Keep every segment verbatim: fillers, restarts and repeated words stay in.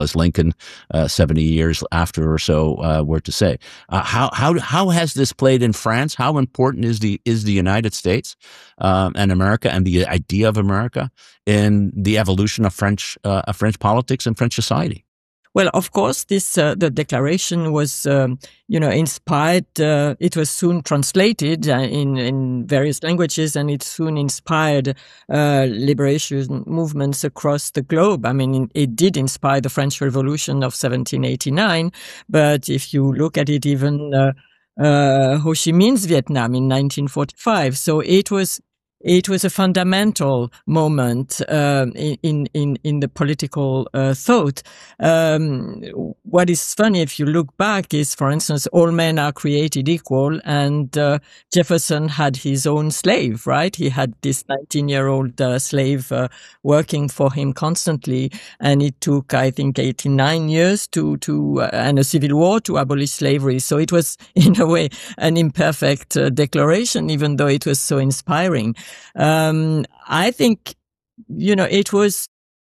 as Lincoln, uh, seventy years after or so, uh, were to say. Uh, how how how has this played in France? How important is the is the United States um, and America and the idea of America in the evolution of French uh, of French politics and French society? Well, of course, this uh, the declaration was, um, you know, inspired. Uh, it was soon translated uh, in in various languages, and it soon inspired uh, liberation movements across the globe. I mean, it did inspire the French Revolution of seventeen eighty-nine. But if you look at it, even uh, uh, Ho Chi Minh's Vietnam in nineteen forty-five, so it was. It was a fundamental moment um, in in in the political uh, thought. Um, what is funny, if you look back, is, for instance, all men are created equal, and uh, Jefferson had his own slave, right? He had this nineteen-year-old uh, slave uh, working for him constantly, and it took, I think, eighty-nine years to to uh, and a civil war to abolish slavery. So it was, in a way, an imperfect uh, declaration, even though it was so inspiring. Um, I think, you know, it was,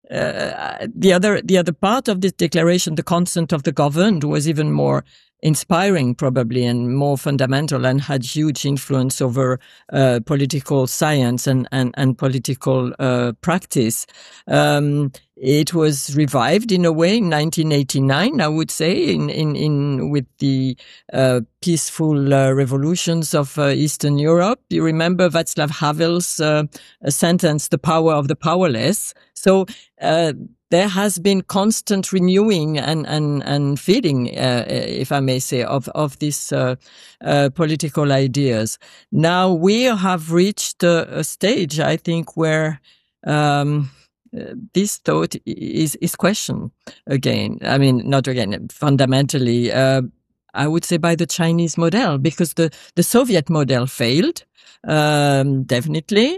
uh, the other, the other part of this declaration, the consent of the governed, was even more inspiring, probably, and more fundamental, and had huge influence over, uh, political science and, and, and political, uh, practice. Um, It was revived in a way in nineteen eighty-nine, I would say, in in, in with the uh, peaceful uh, revolutions of uh, Eastern Europe. You remember Václav Havel's uh, sentence, "The power of the powerless." So uh, there has been constant renewing and and and feeding, uh, if I may say, of of these uh, uh, political ideas. Now we have reached a, a stage, I think, where. Um, Uh, this thought is is questioned again. I mean, not again, fundamentally, uh, I would say by the Chinese model, because the, the Soviet model failed, um, definitely.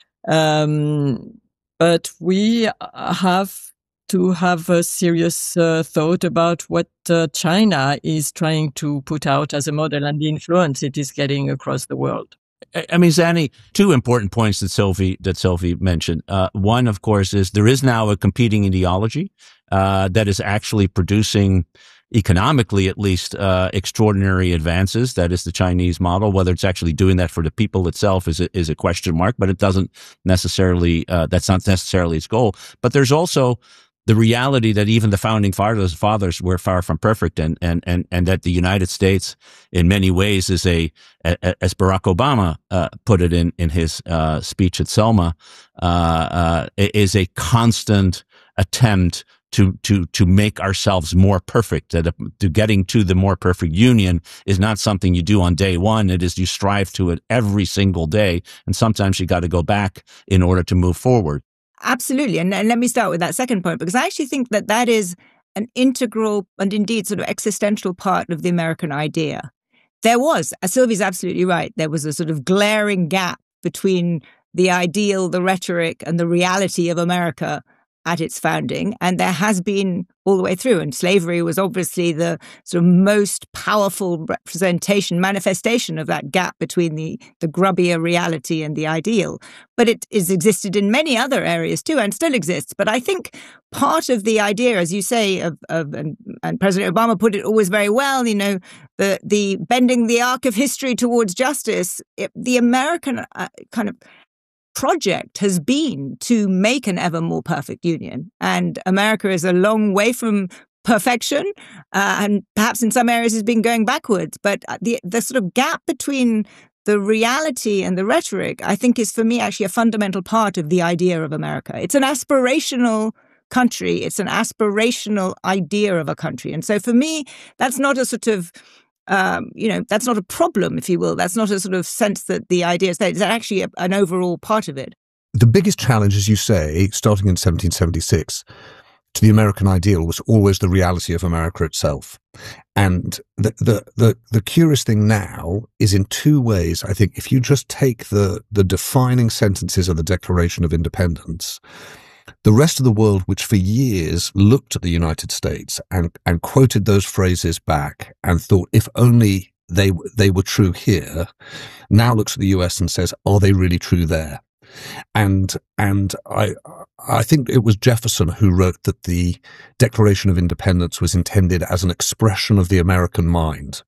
Um, but we have to have a serious uh, thought about what uh, China is trying to put out as a model and the influence it is getting across the world. I mean, Zanny, two important points that Sophie that Sophie mentioned. Uh, one, of course, is there is now a competing ideology uh, that is actually producing, economically at least, uh, extraordinary advances. That is the Chinese model. Whether it's actually doing that for the people itself is a, is a question mark, but it doesn't necessarily. Uh, that's not necessarily its goal. But there's also the reality that even the founding fathers, fathers were far from perfect, and, and, and, and that the United States in many ways is a, a as Barack Obama, uh, put it in, in his, uh, speech at Selma, uh, uh, is a constant attempt to, to, to make ourselves more perfect. That to getting to the more perfect union is not something you do on day one. It is you strive to it every single day. And sometimes you got to go back in order to move forward. Absolutely. And, and let me start with that second point, because I actually think that that is an integral and indeed sort of existential part of the American idea. There was, as Sylvie's absolutely right, there was a sort of glaring gap between the ideal, the rhetoric, and the reality of America at its founding. And there has been all the way through. And slavery was obviously the sort of most powerful representation, manifestation of that gap between the, the grubbier reality and the ideal. But it has existed in many other areas too, and still exists. But I think part of the idea, as you say, of, of and, and President Obama put it always very well, you know, the, the bending the arc of history towards justice, it, the American uh, kind of project has been to make an ever more perfect union. And America is a long way from perfection, uh, and perhaps in some areas has been going backwards. But the the sort of gap between the reality and the rhetoric, I think, is for me actually a fundamental part of the idea of America. It's an aspirational country. It's an aspirational idea of a country. And so for me, that's not a sort of Um, you know, that's not a problem, if you will. That's not a sort of sense that the idea is there. It's actually a, an overall part of it. The biggest challenge, as you say, starting in seventeen seventy-six, to the American ideal was always the reality of America itself. And the, the, the, the curious thing now is in two ways. I think if you just take the, the defining sentences of the Declaration of Independence, the rest of the world, which for years looked at the United States and, and quoted those phrases back and thought, if only they, they were true here, now looks at the U S and says, are they really true there? And, and I, I think it was Jefferson who wrote that the Declaration of Independence was intended as an expression of the American mind.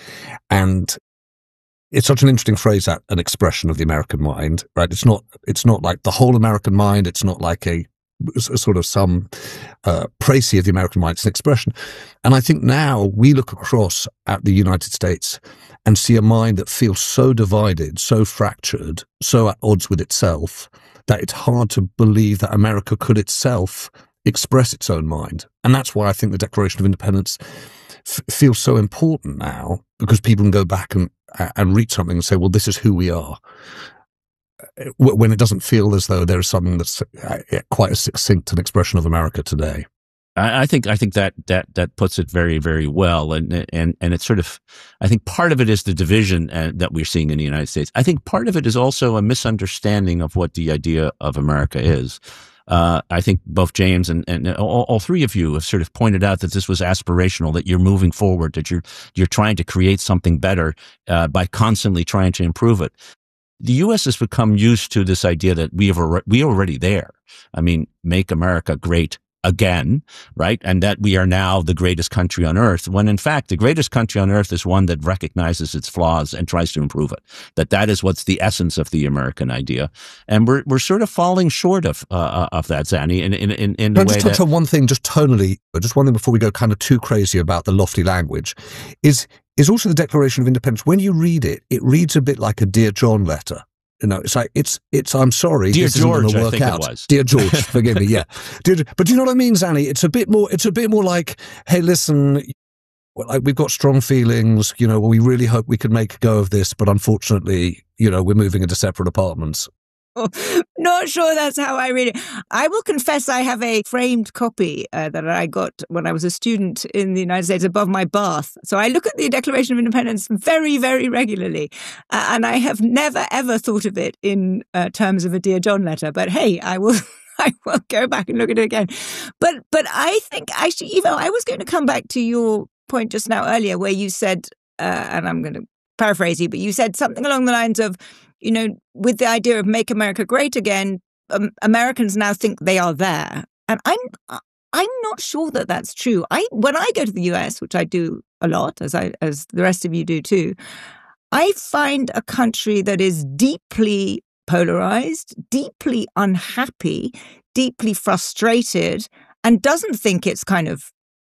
And it's such an interesting phrase, that an expression of the American mind, right? It's not, it's not like the whole American mind. It's not like a, a sort of some uh, précis of the American mind. It's an expression. And I think now we look across at the United States and see a mind that feels so divided, so fractured, so at odds with itself, that it's hard to believe that America could itself express its own mind. And that's why I think the Declaration of Independence f- feels so important now, because people can go back and, and read something and say, well, this is who we are, when it doesn't feel as though there is something that's quite as succinct an expression of America today. I think I think that that that puts it very, very well, and and and it's sort of, I think part of it is the division uh, that we're seeing in the United States. I think part of it is also a misunderstanding of what the idea of America is. Uh, I think both James and, and all, all three of you have sort of pointed out that this was aspirational, that you're moving forward, that you're you're trying to create something better uh, by constantly trying to improve it. The U S has become used to this idea that we have we are already there. I mean, make America great again, right? And that we are now the greatest country on earth, when in fact the greatest country on earth is one that recognizes its flaws and tries to improve it. That that is what's the essence of the American idea. And we're we're sort of falling short of uh, of that, Zanny, in in in, in a way. Just touch that, on one thing, just tonally, just one thing before we go kind of too crazy about the lofty language, is is also the Declaration of Independence. When you read it, it reads a bit like a Dear John letter. You know, it's like, it's, it's, I'm sorry. Dear this George, isn't going to work I think out. it was. Dear George, forgive me, yeah. Dear, but do you know what I mean, Zanny? It's a bit more, it's a bit more like, hey, listen, like we've got strong feelings, you know, we really hope we can make a go of this, but unfortunately, you know, we're moving into separate apartments. Oh, not sure that's how I read it. I will confess I have a framed copy uh, that I got when I was a student in the United States above my bath. So I look at the Declaration of Independence very, very regularly. Uh, and I have never, ever thought of it in uh, terms of a Dear John letter. But hey, I will... I will go back and look at it again. But but I think actually, Ivo, I was going to come back to your point just now earlier where you said, uh, and I'm going to paraphrase you, but you said something along the lines of, you know, with the idea of make America great again, um, Americans now think they are there. And I'm I'm not sure that that's true. I when I go to the U S, which I do a lot, as I as the rest of you do too, I find a country that is deeply polarized, deeply unhappy, deeply frustrated, and doesn't think it's kind of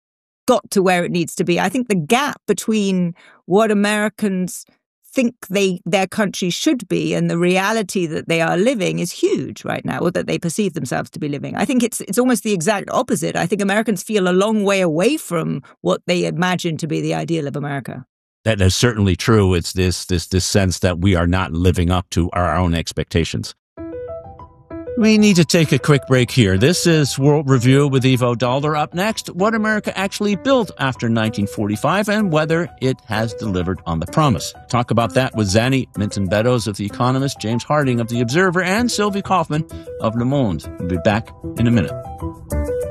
got to where it needs to be. I think the gap between what Americans think they their country should be and the reality that they are living is huge right now, or that they perceive themselves to be living. I think it's it's almost the exact opposite. I think Americans feel a long way away from what they imagine to be the ideal of America. That is certainly true. It's this this this sense that we are not living up to our own expectations. We need to take a quick break here. This is World Review with Ivo Daalder. Up next, what America actually built after nineteen forty-five and whether it has delivered on the promise. Talk about that with Zanny Minton-Beddoes of The Economist, James Harding of The Observer, and Sylvie Kaufman of Le Monde. We'll be back in a minute.